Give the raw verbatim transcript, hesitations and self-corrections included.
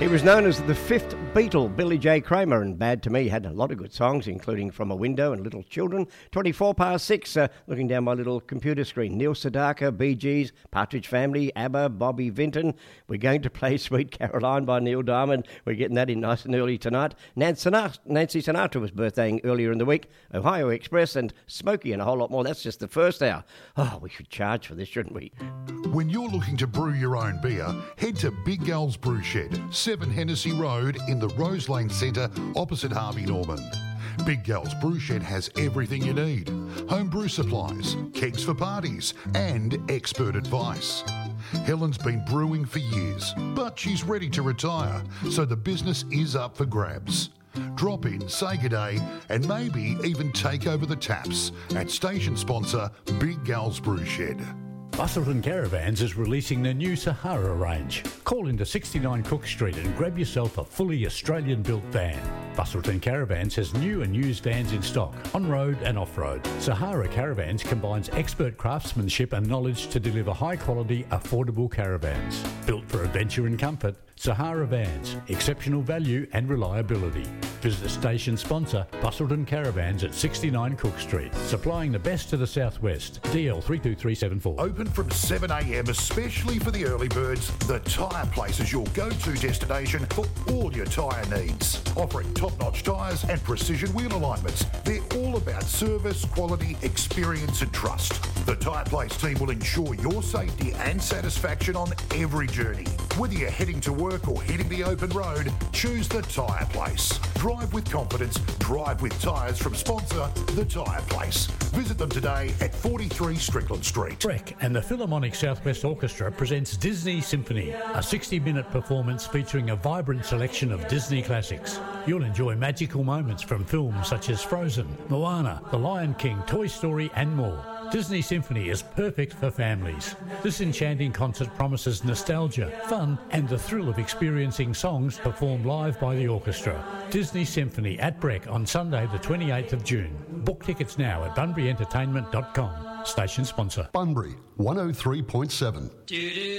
He was known as the fifth Beatle, Billy J. Kramer, and Bad to Me had a lot of good songs, including From a Window and Little Children. twenty-four past six, uh, looking down my little computer screen. Neil Sedaka, Bee Gees, Partridge Family, ABBA, Bobby Vinton. We're going to play Sweet Caroline by Neil Diamond. We're getting that in nice and early tonight. Nancy Sinatra, Nancy Sinatra was birthdaying earlier in the week. Ohio Express and Smokey and a whole lot more. That's just the first hour. Oh, we should charge for this, shouldn't we? When you're looking to brew your own beer, head to Big Gal's Brew Shed, seven Hennessy Road in the Rose Lane Centre opposite Harvey Norman. Big Gal's Brew Shed has everything you need. Home brew supplies, kegs for parties and expert advice. Helen's been brewing for years, but she's ready to retire, so the business is up for grabs. Drop in, say good day, and maybe even take over the taps at station sponsor Big Gal's Brew Shed. Busselton Caravans is releasing the new Sahara range. Call into sixty-nine Cook Street and grab yourself a fully Australian-built van. Busselton Caravans has new and used vans in stock, on-road and off-road. Sahara Caravans combines expert craftsmanship and knowledge to deliver high-quality, affordable caravans. Built for adventure and comfort, Sahara Vans, exceptional value and reliability. Visit station sponsor Busselton Caravans at sixty-nine Cook Street, supplying the best to the southwest. D L three two three seven four. Open from seven a m, especially for the early birds, the Tyre Place is your go-to destination for all your tyre needs. Offering top-notch tyres and precision wheel alignments, they're all about service, quality, experience and trust. The Tyre Place team will ensure your safety and satisfaction on every journey. Whether you're heading to work or hitting the open road, choose the Tyre Place. Drive with confidence, drive with tyres from sponsor The Tyre Place. Visit them today at forty-three Strickland Street. Breck and the Philharmonic Southwest Orchestra presents Disney Symphony, a sixty-minute performance featuring a vibrant selection of Disney classics. You'll enjoy magical moments from films such as Frozen, Moana, The Lion King, Toy Story and more. Disney Symphony is perfect for families. This enchanting concert promises nostalgia, fun and the thrill of experiencing songs performed live by the orchestra. Disney Symphony at Breck on Sunday the twenty-eighth of June. Book tickets now at bunbury entertainment dot com. Station sponsor. Bunbury one oh three point seven.